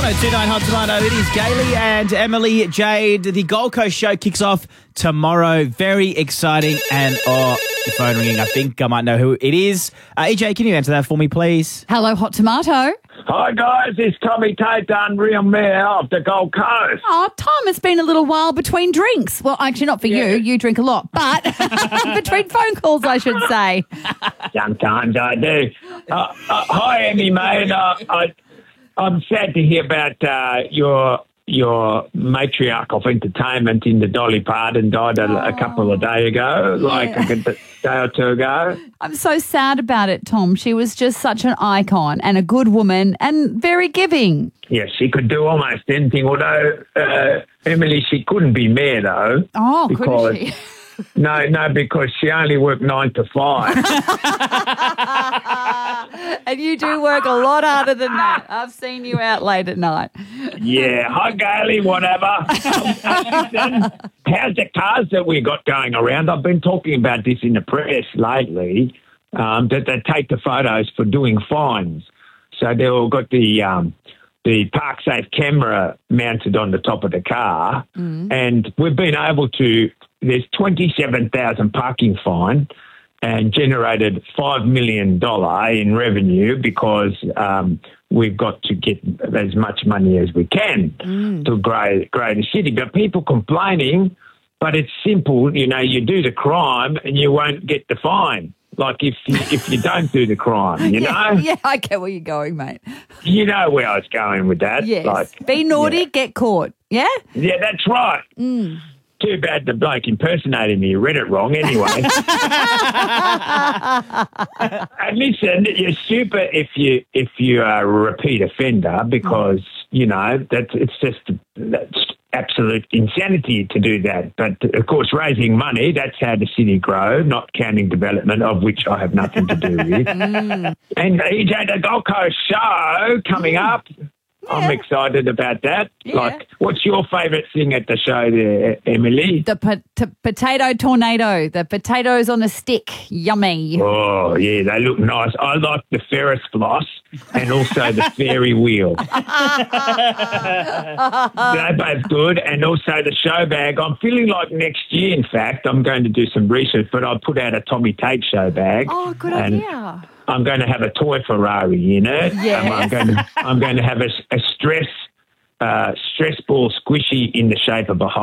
1029 Hot Tomato. It is Gailey and Emily Jade. The Gold Coast show kicks off tomorrow. Very exciting. And, the phone ringing. I think I might know who it is. EJ, can you answer that for me, please? Hello, Hot Tomato. Hi guys, it's Tommy Tate, the Unreal Mayor of the Gold Coast. Oh, Tom, it's been a little while between drinks. Well, actually not for you. You drink a lot. But between phone calls, I should say. Sometimes I do. Hi, Emmy, mate. I'm sad to hear about your matriarch of entertainment in the Dolly Parton died a couple of days ago, a day or two ago. I'm so sad about it, Tom. She was just such an icon and a good woman and very giving. Yes, she could do almost anything, although, Emily, she couldn't be mayor, though. Oh, couldn't she? No, because she only worked 9 to 5. And you do work a lot harder than that. I've seen you out late at night. Yeah, hi Gailey, whatever. Listen, how's the cars that we got going around? I've been talking about this in the press lately, that they take the photos for doing fines. So they've all got the ParkSafe camera mounted on the top of the car, and we've been able to. There's 27,000 parking fine and generated $5 million in revenue because we've got to get as much money as we can to grow the city. But people complaining, but it's simple. You know, you do the crime and you won't get the fine. Like if you don't do the crime, you know? Yeah, I get where you're going, mate. You know where I was going with that. Yes. Be naughty, get caught. Yeah? Yeah, that's right. Too bad the bloke impersonating me read it wrong anyway. And listen, you're super if you are a repeat offender because, you know, that's absolute insanity to do that. But, of course, raising money, that's how the city grow, not counting development, of which I have nothing to do with. And EJ, the Gold Coast show coming up. Yeah. I'm excited about that. Yeah. Like, what's your favourite thing at the show there, Emily? The potato tornado, the potatoes on a stick. Yummy. Oh, yeah, they look nice. I like the Ferris floss and also the fairy wheel. They're both good. And also the show bag. I'm feeling like next year, in fact, I'm going to do some research, but I'll put out a Tommy Tate show bag. Oh, good idea. I'm going to have a toy Ferrari in it. Yes. I'm going to have a stress ball squishy in the shape of a